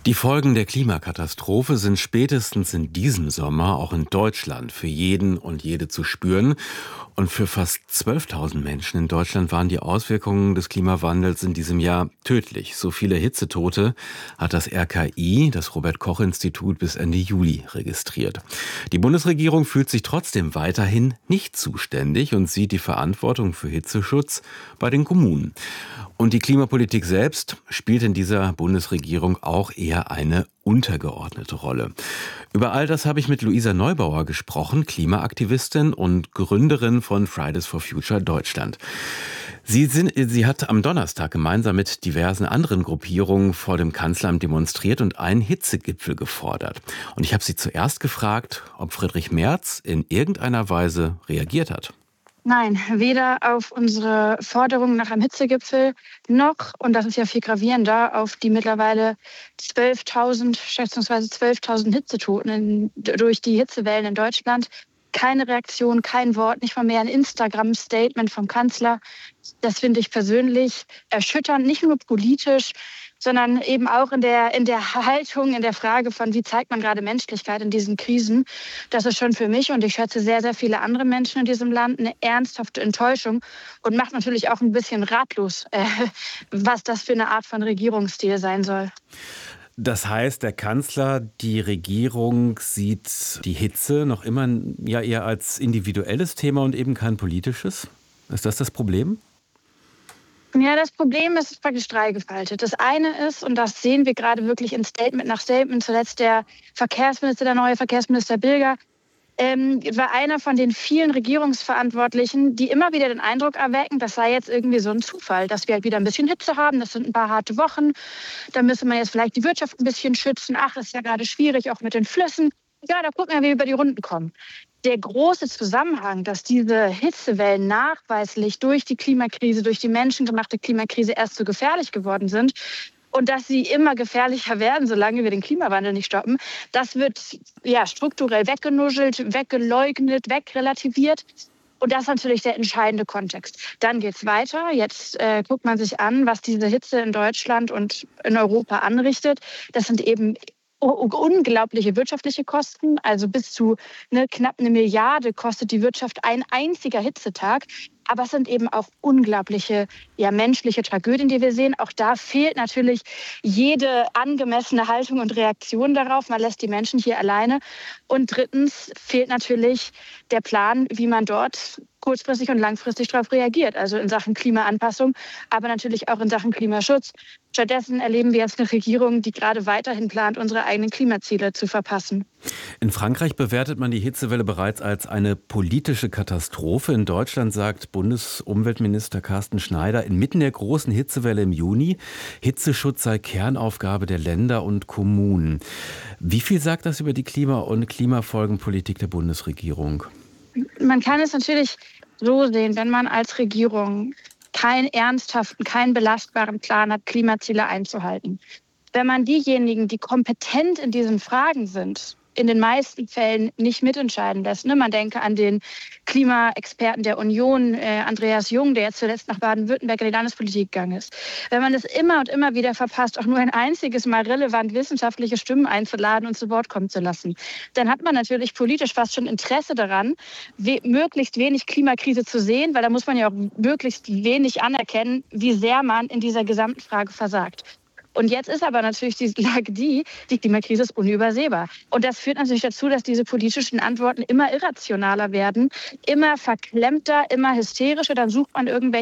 Die Folgen der Klimakatastrophe sind spätestens in diesem Sommer auch in Deutschland für jeden und jede zu spüren. Und für fast 12.000 Menschen in Deutschland waren die Auswirkungen des Klimawandels in diesem Jahr tödlich. So viele Hitzetote hat das RKI, das Robert-Koch-Institut, bis Ende Juli registriert. Die Bundesregierung fühlt sich trotzdem weiterhin nicht zuständig und sieht die Verantwortung für Hitzeschutz bei den Kommunen. Und die Klimapolitik selbst spielt in dieser Bundesregierung auch eher eine untergeordnete Rolle. Über all das habe ich mit Luisa Neubauer gesprochen, Klimaaktivistin und Gründerin von Fridays for Future Deutschland. Sie hat am Donnerstag gemeinsam mit diversen anderen Gruppierungen vor dem Kanzleramt demonstriert und einen Hitzegipfel gefordert. Und ich habe sie zuerst gefragt, ob Friedrich Merz in irgendeiner Weise reagiert hat. Nein, weder auf unsere Forderung nach einem Hitzegipfel noch, und das ist ja viel gravierender, auf die mittlerweile 12.000, schätzungsweise 12.000 Hitzetoten durch die Hitzewellen in Deutschland. Keine Reaktion, kein Wort, nicht mal mehr ein Instagram-Statement vom Kanzler. Das finde ich persönlich erschütternd, nicht nur politisch, sondern eben auch in der Haltung, in der Frage von, wie zeigt man gerade Menschlichkeit in diesen Krisen. Das ist schon für mich und ich schätze sehr, sehr viele andere Menschen in diesem Land eine ernsthafte Enttäuschung und macht natürlich auch ein bisschen ratlos, was das für eine Art von Regierungsstil sein soll. Das heißt, der Kanzler, die Regierung sieht die Hitze noch immer ja eher als individuelles Thema und eben kein politisches. Ist das das Problem? Ja, das Problem ist praktisch dreigefaltet. Das eine ist, und das sehen wir gerade wirklich in Statement nach Statement, zuletzt der neue Verkehrsminister Bilger, war einer von den vielen Regierungsverantwortlichen, die immer wieder den Eindruck erwecken, das sei jetzt irgendwie so ein Zufall, dass wir halt wieder ein bisschen Hitze haben, das sind ein paar harte Wochen, da müsse man jetzt vielleicht die Wirtschaft ein bisschen schützen, ach, ist ja gerade schwierig, auch mit den Flüssen. Ja, da gucken wir, wie wir über die Runden kommen. Der große Zusammenhang, dass diese Hitzewellen nachweislich durch die Klimakrise, durch die menschengemachte Klimakrise erst so gefährlich geworden sind und dass sie immer gefährlicher werden, solange wir den Klimawandel nicht stoppen, das wird ja strukturell weggenuschelt, weggeleugnet, wegrelativiert. Und das ist natürlich der entscheidende Kontext. Dann geht's weiter. Jetzt guckt man sich an, was diese Hitze in Deutschland und in Europa anrichtet. Das sind eben unglaubliche wirtschaftliche Kosten, also bis zu knapp 1 Milliarde kostet die Wirtschaft ein einziger Hitzetag. Aber es sind eben auch unglaubliche menschliche Tragödien, die wir sehen. Auch da fehlt natürlich jede angemessene Haltung und Reaktion darauf. Man lässt die Menschen hier alleine. Und drittens fehlt natürlich der Plan, wie man dort kurzfristig und langfristig darauf reagiert. Also in Sachen Klimaanpassung, aber natürlich auch in Sachen Klimaschutz. Stattdessen erleben wir jetzt eine Regierung, die gerade weiterhin plant, unsere eigenen Klimaziele zu verpassen. In Frankreich bewertet man die Hitzewelle bereits als eine politische Katastrophe. In Deutschland sagt Bundesumweltminister Carsten Schneider inmitten der großen Hitzewelle im Juni, Hitzeschutz sei Kernaufgabe der Länder und Kommunen. Wie viel sagt das über die Klima- und Klimafolgenpolitik der Bundesregierung? Man kann es natürlich so sehen, wenn man als Regierung keinen ernsthaften, keinen belastbaren Plan hat, Klimaziele einzuhalten. Wenn man diejenigen, die kompetent in diesen Fragen sind, in den meisten Fällen nicht mitentscheiden lässt. Man denke an den Klimaexperten der Union, Andreas Jung, der jetzt zuletzt nach Baden-Württemberg in die Landespolitik gegangen ist. Wenn man es immer und immer wieder verpasst, auch nur ein einziges Mal relevant wissenschaftliche Stimmen einzuladen und zu Wort kommen zu lassen, dann hat man natürlich politisch fast schon Interesse daran, möglichst wenig Klimakrise zu sehen, weil da muss man ja auch möglichst wenig anerkennen, wie sehr man in dieser gesamten Frage versagt. Und jetzt ist aber natürlich die Lage die Klimakrise ist unübersehbar. Und das führt natürlich dazu, dass diese politischen Antworten immer irrationaler werden, immer verklemmter, immer hysterischer. Dann sucht man irgendwelche